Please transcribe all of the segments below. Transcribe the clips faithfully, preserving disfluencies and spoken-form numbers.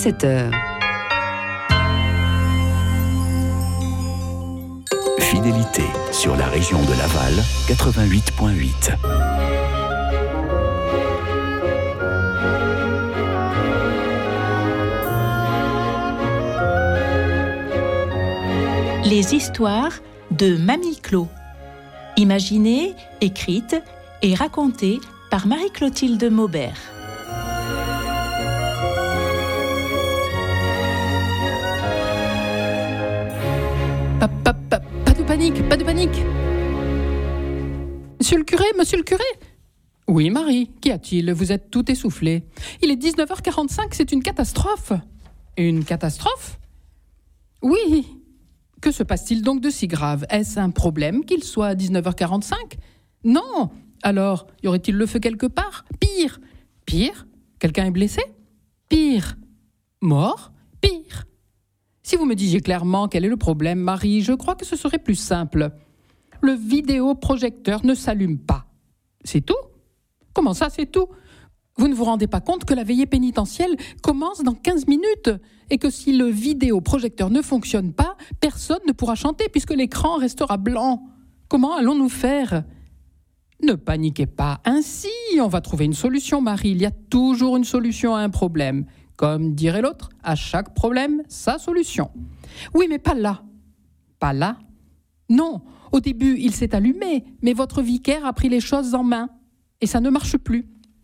dix-sept heures. Fidélité sur la région de Laval, quatre-vingt-huit virgule huit. Les histoires de Mamie Clo. Imaginées, écrites et racontées par Marie-Clotilde Maubert. Pas, pas, pas, pas de panique, pas de panique. Monsieur le curé, monsieur le curé. Oui, Marie, qu'y a-t-il? Vous êtes tout essoufflée. Il est dix-neuf heures quarante-cinq, c'est une catastrophe. Une catastrophe? Oui. Que se passe-t-il donc de si grave? Est-ce un problème qu'il soit à dix-neuf heures quarante-cinq? Non. Alors, y aurait-il le feu quelque part? Pire. Pire? Quelqu'un est blessé? Pire. Mort? Pire. Si vous me disiez clairement quel est le problème, Marie, je crois que ce serait plus simple. Le vidéoprojecteur ne s'allume pas. C'est tout? Comment ça, c'est tout? Vous ne vous rendez pas compte que la veillée pénitentielle commence dans quinze minutes et que si le vidéoprojecteur ne fonctionne pas, personne ne pourra chanter puisque l'écran restera blanc. Comment allons-nous faire? Ne paniquez pas ainsi, on va trouver une solution, Marie. Il y a toujours une solution à un problème. Comme dirait l'autre, à chaque problème, sa solution. Oui, mais pas là. Pas là? Non, au début, il s'est allumé, mais votre vicaire a pris les choses en main. Et ça ne marche plus.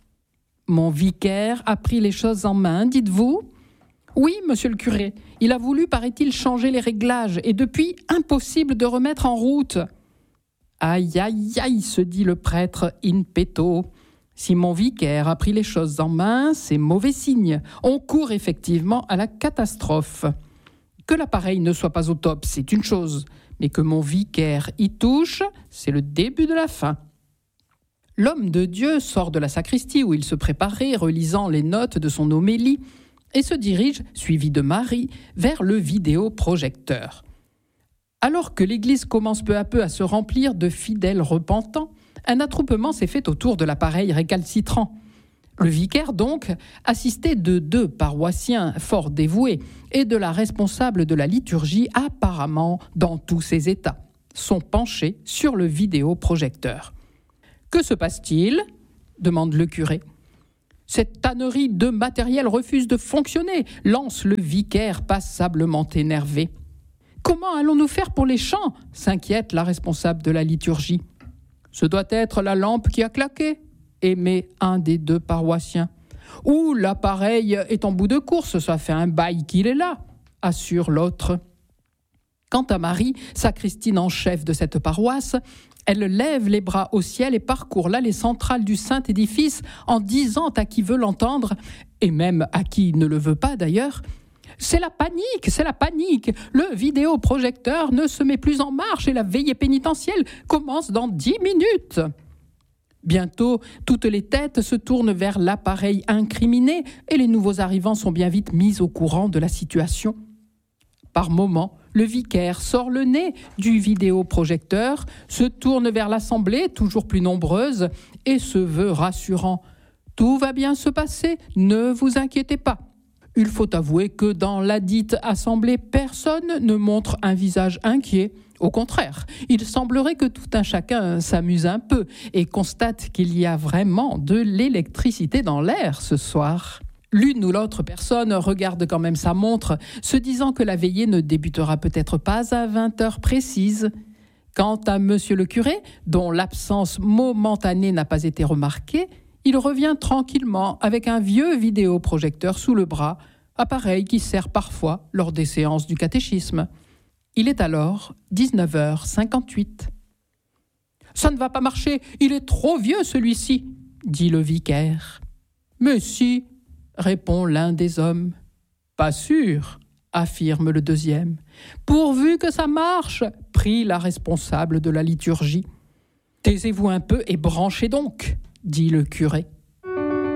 Mon vicaire a pris les choses en main, dites-vous? Oui, monsieur le curé. Il a voulu, paraît-il, changer les réglages, et depuis, impossible de remettre en route. Aïe, aïe, aïe, se dit le prêtre in petto. Si mon vicaire a pris les choses en main, c'est mauvais signe. On court effectivement à la catastrophe. Que l'appareil ne soit pas au top, c'est une chose, mais que mon vicaire y touche, c'est le début de la fin. L'homme de Dieu sort de la sacristie où il se préparait, relisant les notes de son homélie, et se dirige, suivi de Marie, vers le vidéoprojecteur. Alors que l'église commence peu à peu à se remplir de fidèles repentants, un attroupement s'est fait autour de l'appareil récalcitrant. Le vicaire, donc, assisté de deux paroissiens fort dévoués et de la responsable de la liturgie apparemment dans tous ses états, sont penchés sur le vidéoprojecteur. « Que se passe-t-il » demande le curé. « Cette tannerie de matériel refuse de fonctionner » lance le vicaire passablement énervé. « Comment allons-nous faire pour les chants » s'inquiète la responsable de la liturgie. « Ce doit être la lampe qui a claqué » émet un des deux paroissiens. « Ou l'appareil est en bout de course, ça fait un bail qu'il est là » assure l'autre. Quant à Marie, sacristine en chef de cette paroisse, elle lève les bras au ciel et parcourt l'allée centrale du Saint-Édifice en disant à qui veut l'entendre, et même à qui ne le veut pas d'ailleurs, « C'est la panique, c'est la panique. Le vidéoprojecteur ne se met plus en marche et la veillée pénitentielle commence dans dix minutes. » Bientôt, toutes les têtes se tournent vers l'appareil incriminé et les nouveaux arrivants sont bien vite mis au courant de la situation. Par moments, le vicaire sort le nez du vidéoprojecteur, se tourne vers l'assemblée, toujours plus nombreuse, et se veut rassurant. « Tout va bien se passer, ne vous inquiétez pas. » Il faut avouer que dans la dite assemblée, personne ne montre un visage inquiet. Au contraire, il semblerait que tout un chacun s'amuse un peu et constate qu'il y a vraiment de l'électricité dans l'air ce soir. L'une ou l'autre personne regarde quand même sa montre, se disant que la veillée ne débutera peut-être pas à vingt heures précises. Quant à monsieur le curé, dont l'absence momentanée n'a pas été remarquée, il revient tranquillement avec un vieux vidéoprojecteur sous le bras, appareil qui sert parfois lors des séances du catéchisme. Il est alors dix-neuf heures cinquante-huit. « Ça ne va pas marcher, il est trop vieux celui-ci » dit le vicaire. « Mais si » répond l'un des hommes. « Pas sûr » affirme le deuxième. « Pourvu que ça marche » prie la responsable de la liturgie. « Taisez-vous un peu et branchez donc » dit le curé.